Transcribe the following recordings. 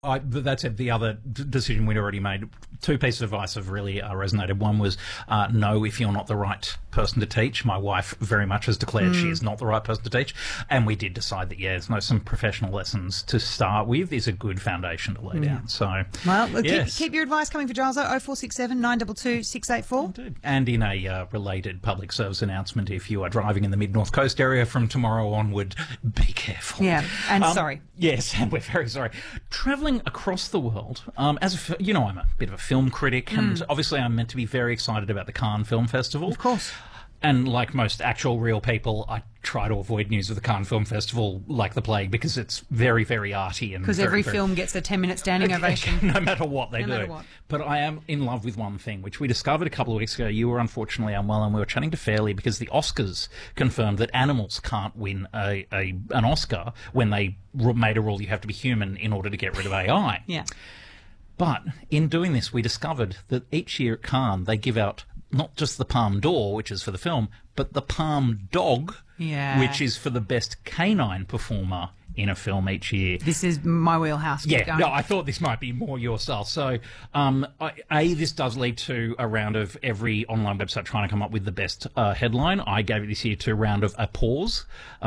That's the other decision we'd already made. Two pieces of advice have really resonated. One was know if you're not the right person to teach. My wife very much has declared she is not the right person to teach. And we did decide that, some professional lessons to start with is a good foundation to lay down. So, well, yes. keep your advice coming for Giles, 0467 922 684. And in a related public service announcement, if you are driving in the Mid-North Coast area from tomorrow onward, be careful. Yeah, and sorry. Yes, and we're very sorry. Travelling across the world, I'm a bit of a film critic, and obviously I'm meant to be very excited about the Cannes Film Festival. Of course. And like most actual real people, I try to avoid news of the Cannes Film Festival like the plague because it's very, very arty. Because every film gets a 10-minute standing ovation. No matter what they do. Matter what. But I am in love with one thing, which we discovered a couple of weeks ago. You were unfortunately unwell, and we were chatting to Fairley because the Oscars confirmed that animals can't win an Oscar when they made a rule you have to be human in order to get rid of AI. Yeah. But in doing this, we discovered that each year at Cannes, they give out not just the Palme d'Or, which is for the film, but the Palme Dog, which is for the best canine performer in a film each year. This is my wheelhouse. I thought this might be more your style. So, this does lead to a round of every online website trying to come up with the best headline. I gave it this year to a round of applause.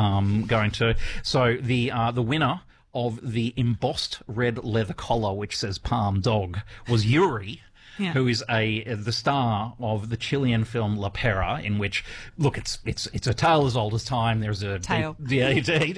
So the winner of the embossed red leather collar, which says Palme Dog, was Yuri. Yeah. Who is the star of the Chilean film La Pera, in which, look, it's a tale as old as time. There's a tale, indeed,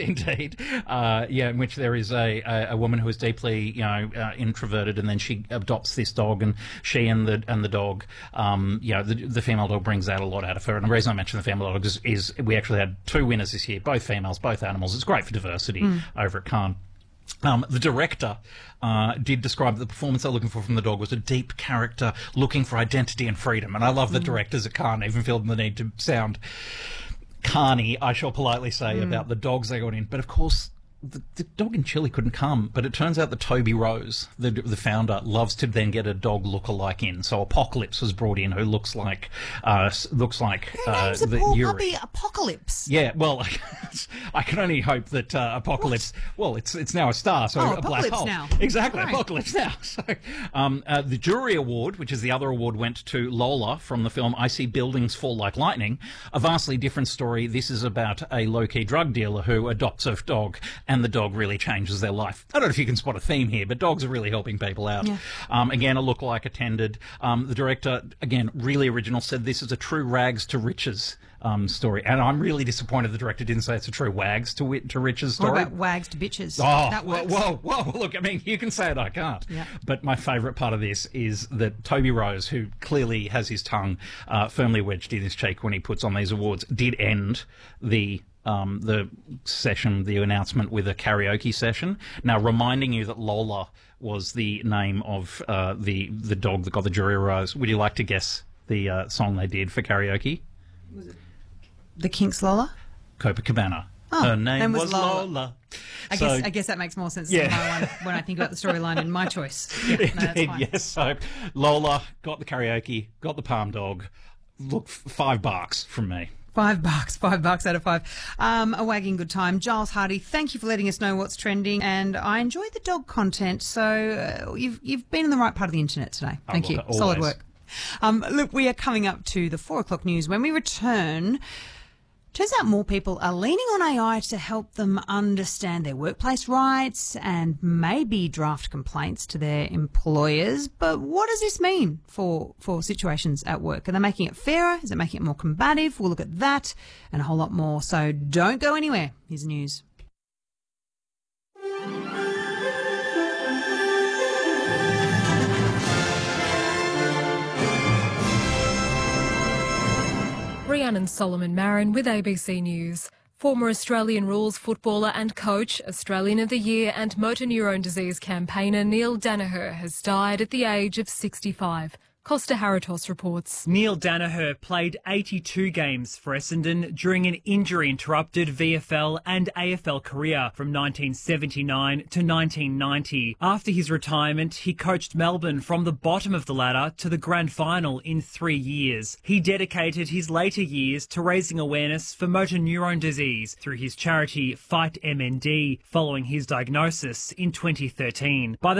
in which there is a woman who is deeply, introverted, and then she adopts this dog, and she and the dog, the female dog brings out a lot out of her. And the reason I mention the female dog is we actually had two winners this year, both females, both animals. It's great for diversity over at Cannes. The director did describe the performance they're looking for from the dog was a deep character looking for identity and freedom. And I love that directors at Cannes even feel the need to sound carny, I shall politely say, about the dogs they got in. But of course, the dog in Chile couldn't come, but it turns out that Toby Rose, the founder, loves to then get a dog lookalike in. So Apocalypse was brought in, who looks like name's a the poor Yuri. puppy Apocalypse. Yeah, well, I can only hope that Apocalypse. What? Well, it's now a star, so a black hole. Now. Exactly, right. Apocalypse now. So the jury award, which is the other award, went to Lola from the film I See Buildings Fall Like Lightning. A vastly different story. This is about a low-key drug dealer who adopts a dog, and the dog really changes their life. I don't know if you can spot a theme here, but dogs are really helping people out. Yeah. Again, a lookalike attended. The director, again, really original, said this is a true rags to riches story. And I'm really disappointed the director didn't say it's a true wags to riches story. What about wags to bitches? Oh, that works. Whoa. Look, I mean, you can say it, I can't. Yeah. But my favourite part of this is that Toby Rose, who clearly has his tongue firmly wedged in his cheek when he puts on these awards, did end the session, the announcement, with a karaoke session. Now, reminding you that Lola was the name of the dog that got the jury rose. Would you like to guess the song they did for karaoke? Was it the Kinks' Lola? Copacabana. Oh, her name was Lola. I guess that makes more sense than my one when I think about the storyline and my choice. Yeah, no, that's fine. Yes, so Lola got the karaoke, got the Palme Dog. Look, $5 from me. $5 out of 5. A wagging good time. Giles Hardy, thank you for letting us know what's trending, and I enjoy the dog content. So you've been in the right part of the internet today. Thank you. Always. Solid work. Look, we are coming up to the 4 o'clock news. When we return, turns out more people are leaning on AI to help them understand their workplace rights and maybe draft complaints to their employers. But what does this mean for situations at work? Are they making it fairer? Is it making it more combative? We'll look at that and a whole lot more. So don't go anywhere. Here's news. Rhiannon Solomon Marin with ABC News. Former Australian rules footballer and coach, Australian of the Year and motor neurone disease campaigner Neil Danaher has died at the age of 65. Costa Haratos reports. Neil Danaher played 82 games for Essendon during an injury-interrupted VFL and AFL career from 1979 to 1990. After his retirement, he coached Melbourne from the bottom of the ladder to the grand final in 3 years. He dedicated his later years to raising awareness for motor neurone disease through his charity Fight MND, following his diagnosis in 2013. By the